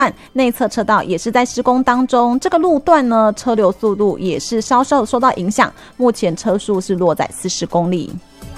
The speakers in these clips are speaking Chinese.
内侧车道也是在施工当中，这个路段呢车流速度也是稍稍受到影响，目前车速是落在40公里。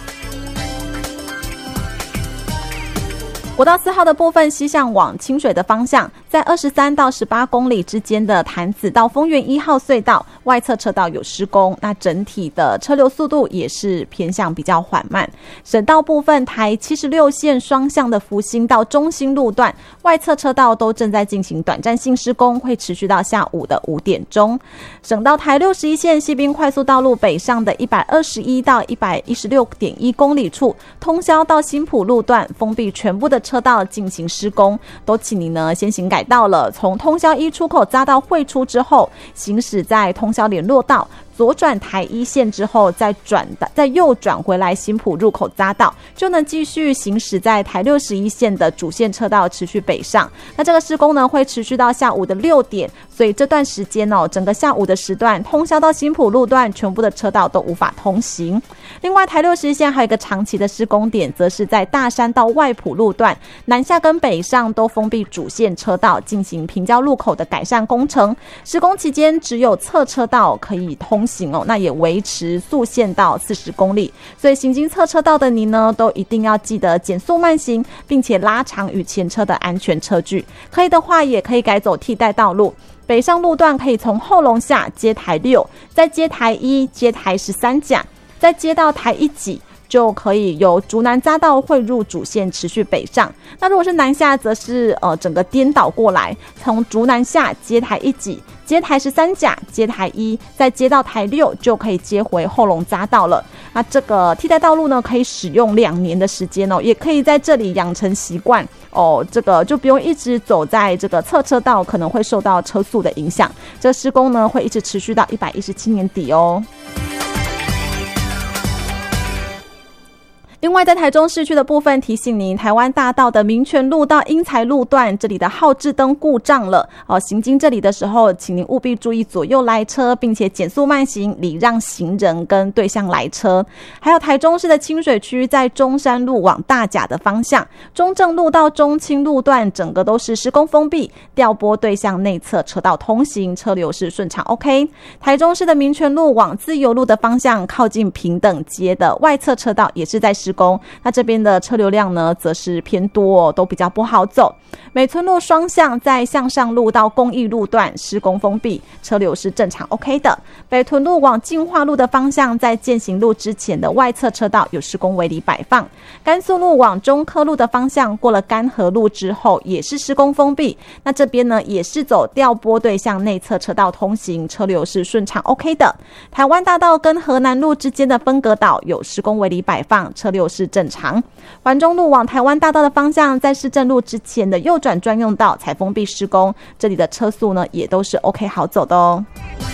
国道4号的部分西向往清水的方向，在23到18公里之间的潭子到丰原1号隧道外侧车道有施工，那整体的车流速度也是偏向比较缓慢。省道部分台76线双向的福兴到中兴路段外侧车道都正在进行短暂性施工，会持续到下午的5点钟。省道台61线西滨快速道路北上的121到116.1公里处，通霄到新埔路段封闭全部的车道进行施工，都请您呢先行改道了。从通霄1出口匝道汇出之后，行驶在通霄联络道，左转台1线之后再右转回来新埔入口匝道，就能继续行驶在台61线的主线车道持续北上。那这个施工呢会持续到下午的6点，所以这段时间整个下午的时段通霄到新埔路段全部的车道都无法通行。另外台61线还有一个长期的施工点，则是在大山到外埔路段南下跟北上都封闭主线车道，进行平交路口的改善工程。施工期间只有侧车道可以通行那也维持速限到40公里，所以行经侧车道的您呢，都一定要记得减速慢行，并且拉长与前车的安全车距。可以的话，也可以改走替代道路。北上路段可以从后龙下接台6，再接台1，接台13甲，再接到台1己，就可以由竹南匝道汇入主线持续北上。那如果是南下，则是整个颠倒过来，从竹南下接台1己，接台13甲，接台1，再接到台6，就可以接回后龙匝道了。那这个替代道路呢，可以使用2年的时间也可以在这里养成习惯这个就不用一直走在这个侧车道，可能会受到车速的影响。这个施工呢会一直持续到117年底另外在台中市区的部分，提醒您台湾大道的民权路到英才路段，这里的号志灯故障了行经这里的时候，请您务必注意左右来车，并且减速慢行，礼让行人跟对向来车。还有台中市的清水区，在中山路往大甲的方向，中正路到中清路段整个都是施工封闭，调拨对向内侧车道通行，车流是顺畅 OK。 台中市的民权路往自由路的方向，靠近平等街的外侧车道也是在施工，那这边的车流量呢则是偏多都比较不好走。美村路双向在向上路到公益路段施工封闭，车流是正常 OK 的。北屯路往进化路的方向，在践行路之前的外侧车道有施工围篱摆放。甘肃路往中科路的方向，过了甘河路之后也是施工封闭，那这边呢也是走调拨对向内侧车道通行，车流是顺畅 OK 的。台湾大道跟河南路之间的分隔岛有施工围篱摆放，车流是正常。环中路往台湾大道的方向，在市政路之前的右转专用道才封闭施工，这里的车速呢也都是 OK 好走的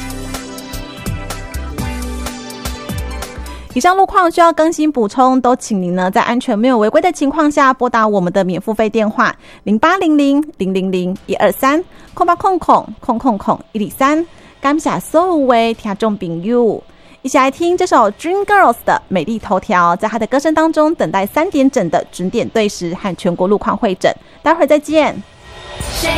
以上路况需要更新补充，都请您呢在安全没有违规的情况下，拨打我们的免付费电话0800-000-123 0800-123。感谢所有的听众朋友，一起来听这首 Dream Girls 的美丽头条，在她的歌声当中等待3点整的准点对时和全国路况会诊。待会儿再见。 谁